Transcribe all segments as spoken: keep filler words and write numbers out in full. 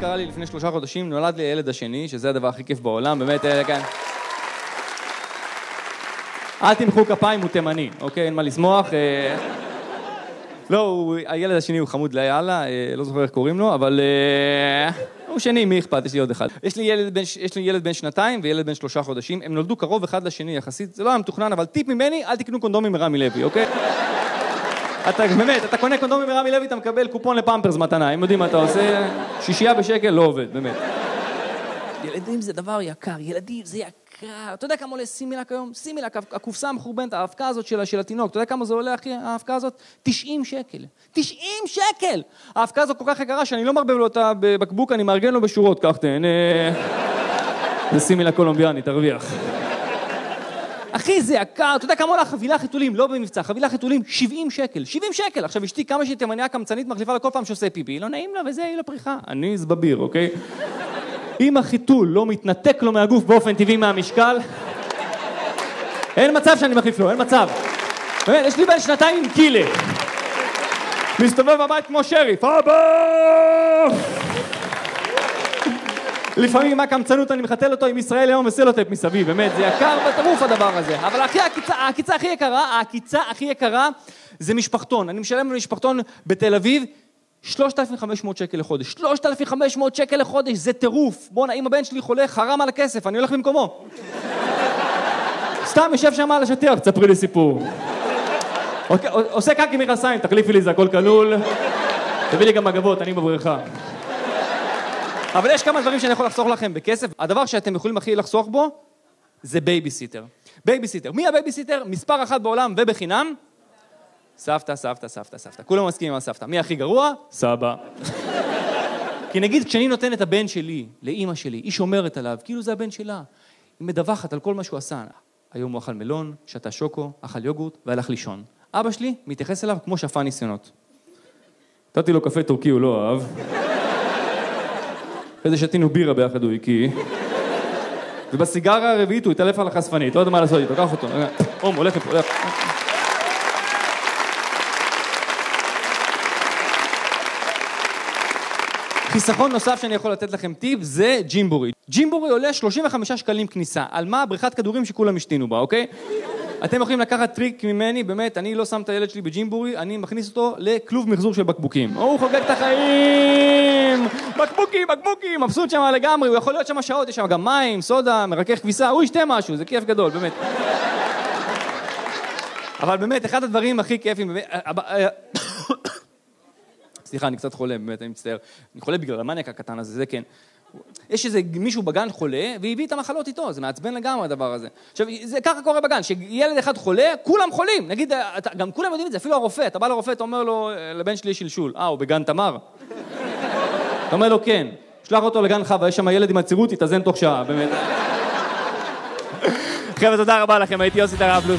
קרה לי לפני שלושה חודשים, נולד לי הילד השני, שזה הדבר הכי כיף בעולם, באמת, כן. אל תמחאו כפיים, הוא תימני, אוקיי? אין מה לשמוח. לא, הילד השני הוא חמוד ליאללה, לא זוכר איך קוראים לו, אבל הוא שני, מי אכפת? יש לי עוד אחד. יש לי ילד בן, יש לי ילד בן שנתיים וילד בן שלושה חודשים, הם נולדו קרוב אחד לשני יחסית, זה לא היה מתוכנן, אבל טיפ ממני, אל תקנו קונדומים מרמי לוי, אוקיי? אתה, באמת, אתה קונה קונדומים מרמי לוי, אתה מקבל קופון לפמפרס מתנה, הם יודעים מה אתה עושה, שישייה בשקל לא עובד, באמת. ילדים זה דבר יקר, ילדים זה יקר. אתה יודע כמה עולה סימילק היום? סימילק, הקופסה המחורבנת, האבקה הזאת של, של התינוק, אתה יודע כמה זה עולה, אחי, האבקה הזאת? תשעים שקל. תשעים שקל! האבקה הזאת כל כך יקרה שאני לא מרבב לו אותה בבקבוק, אני מארגן לו בשורות, כך תהנה. זה סימילק קולומביאני, תרוויח. אחי, זה יקר, אתה יודע כמה עולה חבילה חיתולים, לא במבצע, חבילה חיתולים, שבעים שקל, שבעים שקל. עכשיו אשתי כמה שהיא תימניה קמצנית מחליפה לכל פעם שעושה פיפי, לא נעים לה וזה, היא לפריחה. אני זבביר, אוקיי? אם החיתול לא מתנתק לו מהגוף באופן טבעי מהמשקל, אין מצב שאני מחליף לו, אין מצב. באמת, יש לי בן שנתיים עם קילה. מסתובב בבית כמו שריף, אבא! לפעמים עם הקמצנות אני מחתל אותו עם ישראל היום וסלוטפ מסביב, באמת, זה יקר בטירוף הדבר הזה. אבל אחי, הקיצה, הקיצה הכי יקרה, הקיצה הכי יקרה זה משפחתון. אני משלם למשפחתון בתל אביב, שלושת אלפים וחמש מאות שקל לחודש. שלושת אלפים וחמש מאות שקל לחודש, זה טירוף. בוא'נה, אם הבן שלי חולה, חרם על הכסף, אני הולך במקומו. סתם יושב שם על השטיח, תספרי לי סיפור. עושה קקי מרסיים, תחליפי לי, זה הכל כלול. תביא לי גם מגבות, אני בבריכה. אבל יש כמה דברים שאני יכול לחסוך לכם בכסף. הדבר שאתם יכולים הכי לחסוך בו, זה בייביסיטר. בייביסיטר. מי הבייביסיטר? מספר אחת בעולם ובחינם. סבתא, סבתא, סבתא, סבתא. כולם מסכימים על סבתא. מי הכי גרוע? סבא. כי נגיד, כשאני נותן את הבן שלי, לאמא שלי, היא שומרת עליו, כאילו זה הבן שלה. היא מדווחת על כל מה שהוא עשה. היום הוא אכל מלון, שתה שוקו, אכל יוגורט והלך לישון. אבא שלי מתייחס אליו כמו שפה ניסיונות. נתתי לו קפה טורקי, הוא לא אהב. אחרי זה שתינו בירה ביחד הוא הקיא. ובסיגרה הרביעית הוא התעלף על החשפנית, לא יודע מה לעשות איתו, קח אותו. אום, הולך לפה, הולך. חיסכון נוסף שאני יכול לתת לכם טיפ זה ג'ימבורי. ג'ימבורי עולה שלושים וחמישה שקלים כניסה. על מה? בריכת כדורים שכולם השתינו בה, אוקיי? אתם יכולים לקחת טריק ממני, באמת, אני לא שם את הילד שלי בג'ימבורי, אני מכניס אותו לכלוב מחזור של בקבוקים. הוא חוגג את החיים! בקבוקים, בקבוקים, מבסוט שם לגמרי, הוא יכול להיות שם שעות, יש שם גם מים, סודה, מרכך כביסה, הוא ישתה משהו, זה כיף גדול, באמת. אבל באמת, אחד הדברים הכי כיפים, באמת, סליחה, אני קצת חולה, באמת, אני מצטער. אני חולה בגלל המניאק הקטן הזה, זה כן. יש איזה מישהו בגן חולה, והביא את המחלות איתו, זה מעצבן לגמרי הדבר הזה. עכשיו, זה ככה קורה בגן, שילד אחד חולה, כולם חולים. נגיד, אתה, גם כולם יודעים את זה, אפילו הרופא, אתה בא לרופא, אתה אומר לו, לבן שלי יש שלשול. אה, הוא בגן תמר? אתה אומר לו, כן. שלח אותו לגן חווה, יש שם ילד עם הצירות, תתאזן תוך שעה, באמת. חבר'ה, תודה רבה לכם, הייתי יוסי טראבלוס.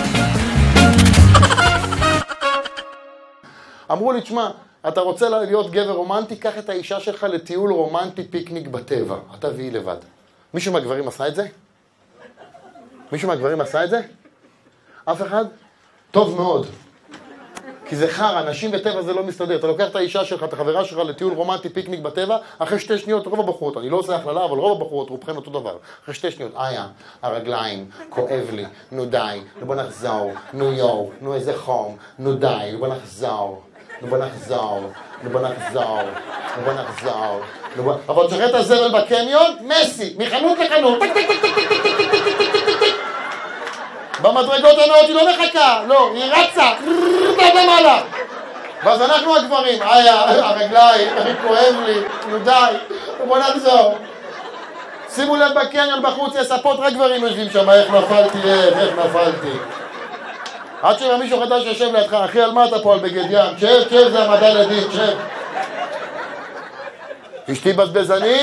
אמרו לי, תשמע, אתה רוצה להיות גבר רומנטי, קח את האישה שלך לטיול רומנטי פיקניק בטבע. אתה והיא לבד. מישהו מהגברים עשה את זה? מישהו מהגברים עשה את זה? אף אחד? טוב מאוד. כי זה חר, אנשים בטבע זה לא מסתדר. אתה לוקח את האישה שלך, את החברה שלך לטיול רומנטי פיקניק בטבע, אחרי שתי שניות רוב הבחורות, אני לא עושה הכללה, אבל רוב הבחורות רובכן אותו דבר. אחרי שתי שניות, איה, הרגליים, כואב לי, נו די, נו בוא נחזור, נו יו, נו איזה חום, נו די, נו בוא נחזור. נו בוא נחזור, נו בוא נחזור, נו בוא נחזור, נו בוא... אבל תשחרר את הזבל בקניון, מסי, מחנות לחנות, טק טק טק טק טק טק טק טק טק טק טק במדרגות הנאות היא לא מחכה, לא, היא רצה, טק למעלה ואז אנחנו הגברים, איה, הרגליים, אני כואב לי, נו די, נו בוא נחזור שימו לב בקניון בחוץ, יש ספות, רק גברים יושבים שם, איך נפלתי, איך, איך נפלתי עד שבא מישהו חדש יושב לידך, אחי, על מה אתה פה על בגד ים? שב, שב, זה המדע לדין, שב. אשתי בזבזנית.